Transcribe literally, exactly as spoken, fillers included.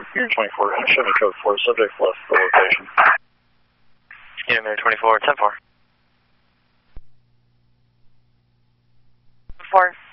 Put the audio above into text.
Unit twenty-four, show me code four, subject left the location. Unit Mirror twenty-four, ten four. four.